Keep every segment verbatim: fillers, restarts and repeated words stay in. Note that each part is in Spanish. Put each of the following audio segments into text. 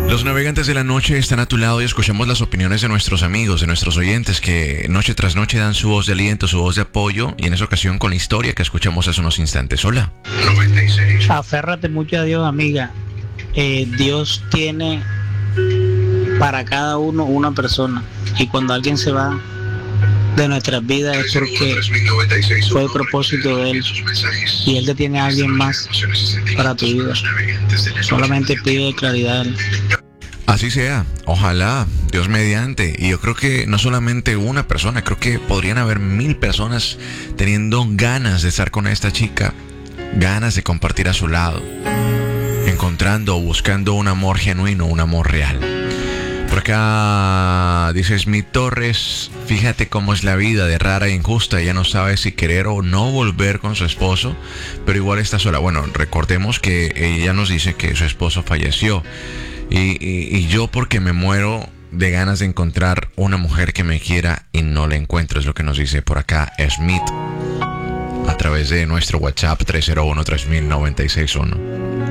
Los navegantes de la noche están a tu lado y escuchamos las opiniones de nuestros amigos, de nuestros oyentes que noche tras noche dan su voz de aliento, su voz de apoyo, y en esa ocasión con la historia que escuchamos hace unos instantes. Hola. noventa y seis. Aférrate mucho a Dios, amiga. Eh, Dios tiene para cada uno una persona, y cuando alguien se va de nuestras vidas es porque fue el propósito de Él, y Él te tiene a alguien más para tu vida. Solamente pide claridad. Así sea, ojalá, Dios mediante. Y yo creo que no solamente una persona, creo que podrían haber mil personas teniendo ganas de estar con esta chica, ganas de compartir a su lado, encontrando o buscando un amor genuino, un amor real. Por acá dice Smith Torres, fíjate cómo es la vida de rara e injusta. Ella no sabe si querer o no volver con su esposo, pero igual está sola. Bueno, recordemos que ella nos dice que su esposo falleció. Y, y, y yo porque me muero de ganas de encontrar una mujer que me quiera y no la encuentro, es lo que nos dice por acá Smith a través de nuestro WhatsApp tres cero uno, tres mil, noventa y seis uno.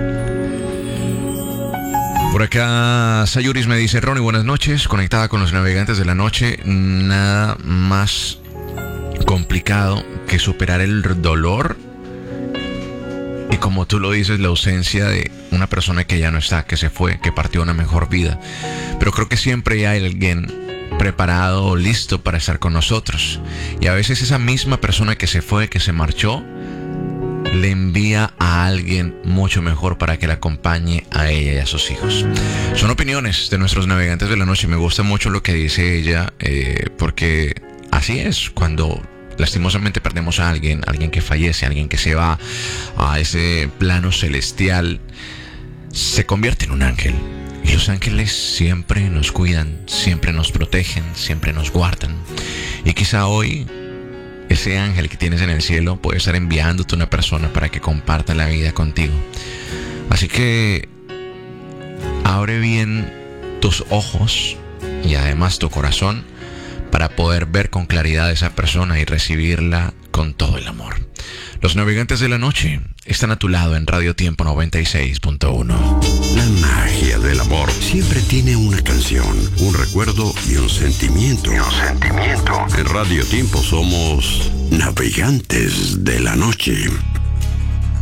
Por acá Sayuris me dice, Ronnie, buenas noches, conectada con los navegantes de la noche. Nada más complicado que superar el dolor y, como tú lo dices, la ausencia de una persona que ya no está, que se fue, que partió a una mejor vida. Pero creo que siempre hay alguien preparado o listo para estar con nosotros. Y a veces esa misma persona que se fue, que se marchó, le envía a alguien mucho mejor para que la acompañe a ella y a sus hijos. Son opiniones de nuestros navegantes de la noche. Me gusta mucho lo que dice ella, eh, porque así es, cuando lastimosamente perdemos a alguien, alguien que fallece, alguien que se va a ese plano celestial, se convierte en un ángel. Y los ángeles siempre nos cuidan, siempre nos protegen, siempre nos guardan. Y quizá hoy ese ángel que tienes en el cielo puede estar enviándote una persona para que comparta la vida contigo. Así que abre bien tus ojos y además tu corazón para poder ver con claridad a esa persona y recibirla con todo el amor. Los navegantes de la noche están a tu lado en Radio Tiempo noventa y seis punto uno. La magia del amor siempre tiene una canción, un recuerdo y un sentimiento. Y un sentimiento. En Radio Tiempo somos navegantes de la noche.